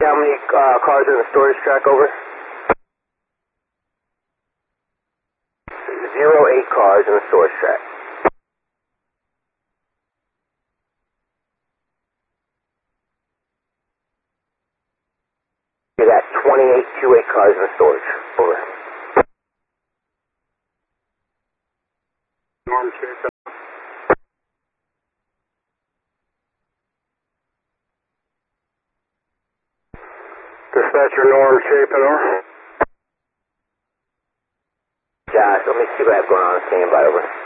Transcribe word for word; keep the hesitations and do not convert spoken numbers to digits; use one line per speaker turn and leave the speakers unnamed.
How many uh, cars are in the storage track, over? Zero eight cars in the storage track. You got twenty-eight two eight cars in the storage, over.
Norm Shape. Dispatcher Norm Chapin, over.
Josh, let me see what I have going on. Standby, over.